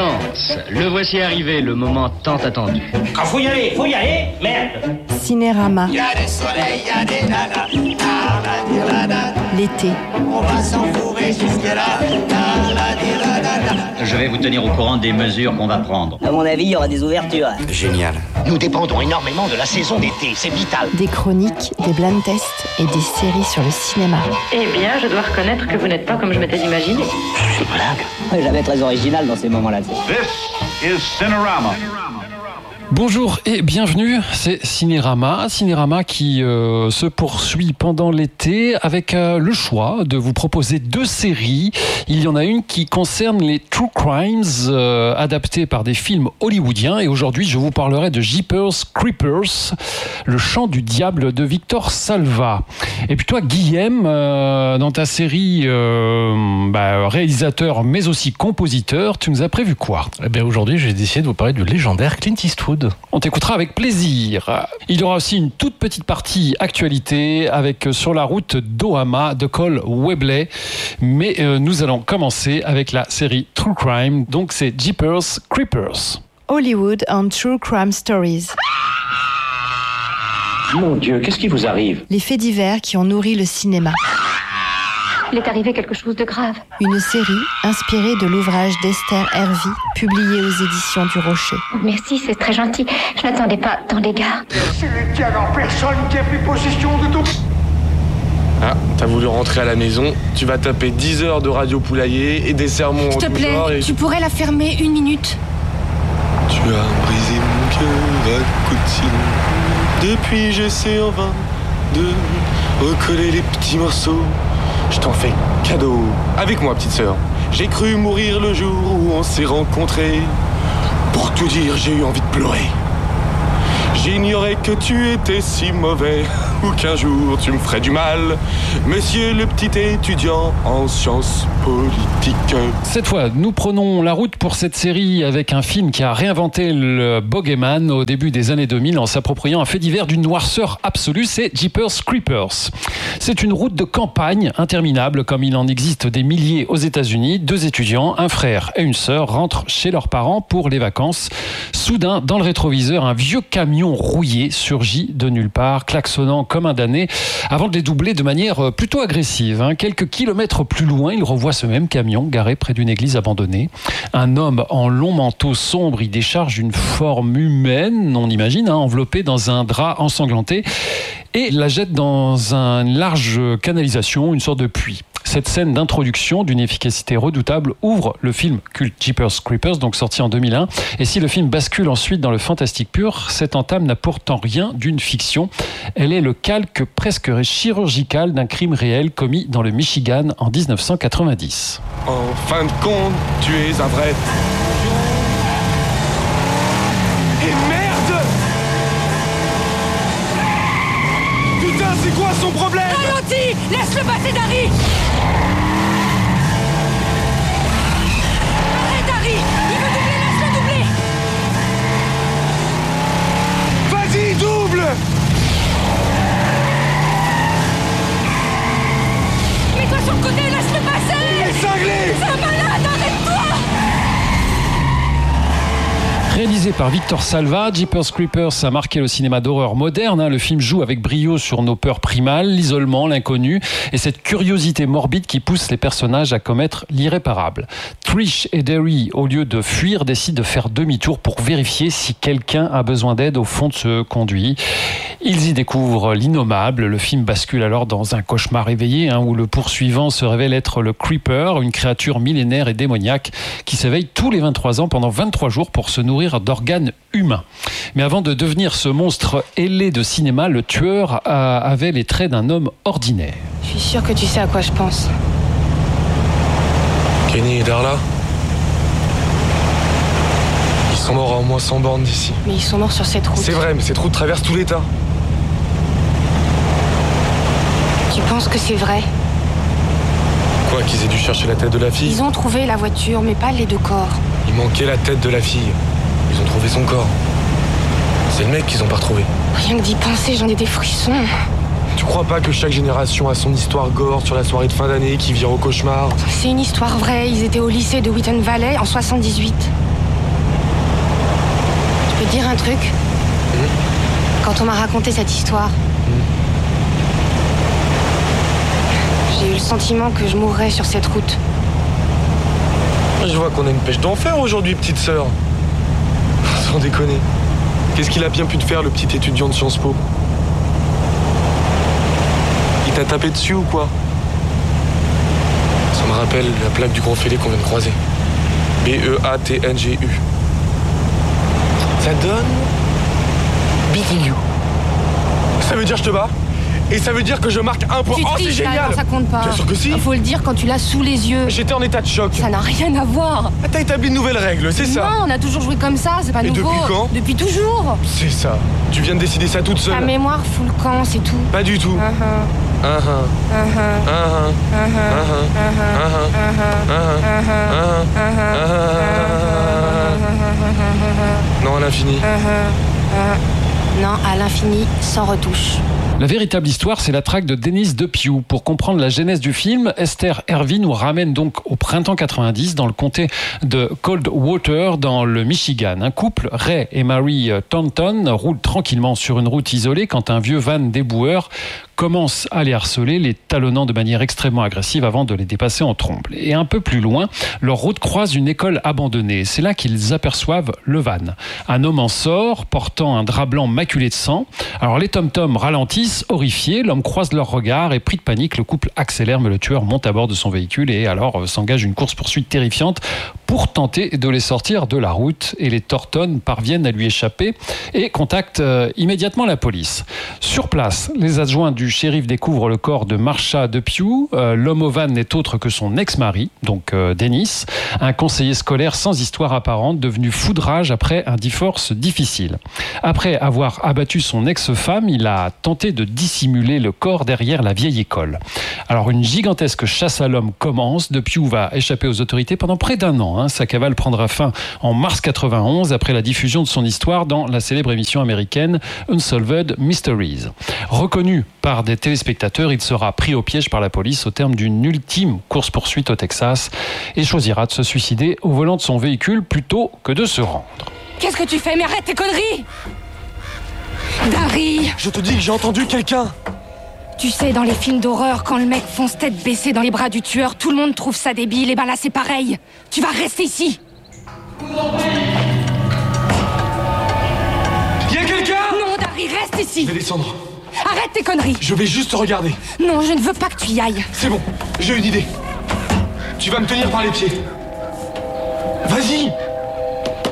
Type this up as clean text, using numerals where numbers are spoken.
commence. Le voici arrivé, le moment tant attendu. Quand faut y aller, merde. Cinérama. Il y a des soleils, il y a des nanas. L'été. On va s'enfourrer jusque-là. Je vais vous tenir au courant des mesures qu'on va prendre. À mon avis, il y aura des ouvertures. Génial. Nous dépendons énormément de la saison d'été, c'est vital. Des chroniques, des blind tests et des séries sur le cinéma. Eh bien, je dois reconnaître que vous n'êtes pas comme je m'étais imaginé. C'est blague. Jamais très original dans ces moments-là. This is Cinerama. Bonjour et bienvenue, c'est Cinérama qui se poursuit pendant l'été avec le choix de vous proposer deux séries. Il y en a une qui concerne les true crimes adaptés par des films hollywoodiens et aujourd'hui je vous parlerai de Jeepers Creepers, le chant du diable de Victor Salva. Et puis toi Guillaume, dans ta série réalisateur mais aussi compositeur, tu nous as prévu quoi ? Eh bien aujourd'hui j'ai décidé de vous parler du légendaire Clint Eastwood. On t'écoutera avec plaisir. Il y aura aussi une toute petite partie actualité avec Sur la route d'Ohama de Cole Webley. Mais nous allons commencer avec la série True Crime. Donc c'est Jeepers Creepers. Hollywood and True Crime Stories. Mon Dieu, qu'est-ce qui vous arrive? Les faits divers qui ont nourri le cinéma. Il est arrivé quelque chose de grave. Une série inspirée de l'ouvrage d'Esther Hervey, publié aux éditions du Rocher. Merci, c'est très gentil. Je n'attendais pas tant d'égard. C'est qu'il y a personne qui a pris possession de tout. Ah, t'as voulu rentrer à la maison, tu vas taper 10 heures de radio poulailler et des sermons S'il te plaît, tu pourrais la fermer une minute. Tu as brisé mon cœur à coups de stylo. Depuis j'essaie en vain de recoller les petits morceaux. Je t'en fais cadeau. Avec moi, petite sœur. J'ai cru mourir le jour où on s'est rencontrés. Pour tout dire, j'ai eu envie de pleurer. J'ignorais que tu étais si mauvais ou qu'un jour tu me ferais du mal. Monsieur le petit étudiant en sciences politiques. Cette fois, nous prenons la route pour cette série avec un film qui a réinventé le bogeyman au début des années 2000 en s'appropriant un fait divers d'une noirceur absolue, c'est Jeepers Creepers. C'est une route de campagne interminable comme il en existe des milliers aux États-Unis. Deux étudiants, un frère et une sœur, rentrent chez leurs parents pour les vacances. Soudain, dans le rétroviseur, un vieux camion rouillé surgit de nulle part, klaxonnant comme un damné, avant de les doubler de manière plutôt agressive. Quelques kilomètres plus loin, ils revoient ce même camion garé près d'une église abandonnée. Un homme en long manteau sombre y décharge une forme humaine, on imagine, enveloppée dans un drap ensanglanté, et la jette dans une large canalisation, une sorte de puits. Cette scène d'introduction d'une efficacité redoutable ouvre le film culte Jeepers Creepers, donc sorti en 2001. Et si le film bascule ensuite dans le fantastique pur, cette entame n'a pourtant rien d'une fiction. Elle est le calque presque chirurgical d'un crime réel commis dans le Michigan en 1990. En fin de compte, tu es un vrai... Et merde! Putain, c'est quoi son problème? Ralentis! Laisse-le passer, Dari! Arrête, Dari! Il veut doubler, laisse-le doubler! Vas-y, double! Mets-toi sur le côté, laisse-le passer! Il est cinglé! C'est un malade, arrête-toi! Réalisé par Victor Salva, Jeepers Creepers a marqué le cinéma d'horreur moderne. Le film joue avec brio sur nos peurs primales, l'isolement, l'inconnu et cette curiosité morbide qui pousse les personnages à commettre l'irréparable. Trish et Derry, au lieu de fuir, décident de faire demi-tour pour vérifier si quelqu'un a besoin d'aide au fond de ce conduit. Ils y découvrent l'innommable. Le film bascule alors dans un cauchemar éveillé où le poursuivant se révèle être le Creeper, une créature millénaire et démoniaque qui s'éveille tous les 23 ans pendant 23 jours pour se nourrir d'organes humains. Mais avant de devenir ce monstre ailé de cinéma, le tueur avait les traits d'un homme ordinaire. Je suis sûre que tu sais à quoi je pense. Kenny et Darla, ils sont morts à au moins 100 bornes d'ici. Mais ils sont morts sur cette route. C'est vrai, mais cette route traverse tout l'État. Tu penses que c'est vrai? Quoi, qu'ils aient dû chercher la tête de la fille? Ils ont trouvé la voiture, mais pas les deux corps. Il manquait la tête de la fille. Ils ont trouvé son corps. C'est le mec qu'ils ont pas retrouvé. Rien que d'y penser, j'en ai des frissons. Tu crois pas que chaque génération a son histoire gore sur la soirée de fin d'année qui vire au cauchemar? C'est une histoire vraie. Ils étaient au lycée de Wheaton Valley en 78. te dire un truc. Quand on m'a raconté cette histoire, j'ai eu le sentiment que je mourrais sur cette route. Je vois qu'on a une pêche d'enfer aujourd'hui, petite sœur. Sans déconner. Qu'est-ce qu'il a bien pu te faire, le petit étudiant de Sciences Po? Il t'a tapé dessus ou quoi? Ça me rappelle la plaque du Grand Fêlé qu'on vient de croiser. B-E-A-T-N-G-U. Ça donne... Beating you. Ça veut dire je te bats? Et ça veut dire que je marque un point. Oh, c'est génial! Non, ça compte pas. Bien sûr que si. Faut le dire quand tu l'as sous les yeux. J'étais en état de choc. Ça n'a rien à voir. Ah, t'as établi de nouvelles règles, c'est ça? Non, on a toujours joué comme ça, c'est pas nouveau. Et depuis quand? Depuis toujours. C'est ça. Tu viens de décider ça toute seule. Ta mémoire fout le camp, c'est tout. Pas du tout. Non, à l'infini. Non, à l'infini, sans retouche. La véritable histoire, c'est la traque de Dennis DePue. Pour comprendre la genèse du film, Esther Hervey nous ramène donc au printemps 90 dans le comté de Coldwater dans le Michigan. Un couple, Ray et Mary Thornton, roule tranquillement sur une route isolée quand un vieux van déboueur commence à les harceler, les talonnant de manière extrêmement agressive avant de les dépasser en trombe. Et un peu plus loin, leur route croise une école abandonnée. C'est là qu'ils aperçoivent le van. Un homme en sort, portant un drap blanc maculé de sang. Alors les tom-toms ralentissent, horrifiés, l'homme croise leur regard et pris de panique, le couple accélère, mais le tueur monte à bord de son véhicule et alors s'engage une course-poursuite terrifiante pour tenter de les sortir de la route. Et les Thornton parviennent à lui échapper et contactent immédiatement la police. Sur place, les adjoints du shérif découvrent le corps de Marsha DePue. L'homme au van n'est autre que son ex-mari, donc Dennis, un conseiller scolaire sans histoire apparente, devenu fou de rage après un divorce difficile. Après avoir abattu son ex-femme, il a tenté de dissimuler le corps derrière la vieille école. Alors une gigantesque chasse à l'homme commence. DePue va échapper aux autorités pendant près d'un an. Sa cavale prendra fin en mars 91 après la diffusion de son histoire dans la célèbre émission américaine Unsolved Mysteries. Reconnu par des téléspectateurs, il sera pris au piège par la police au terme d'une ultime course-poursuite au Texas et choisira de se suicider au volant de son véhicule plutôt que de se rendre. Qu'est-ce que tu fais? Mais arrête tes conneries! Dari! Je te dis que j'ai entendu quelqu'un! Tu sais, dans les films d'horreur, quand le mec fonce tête baissée dans les bras du tueur, tout le monde trouve ça débile, et ben là c'est pareil. Tu vas rester ici. Y'a quelqu'un? Non, Dari, reste ici. Je vais descendre. Arrête tes conneries. Je vais juste te regarder. Non, je ne veux pas que tu y ailles. C'est bon, j'ai une idée. Tu vas me tenir par les pieds. Vas-y!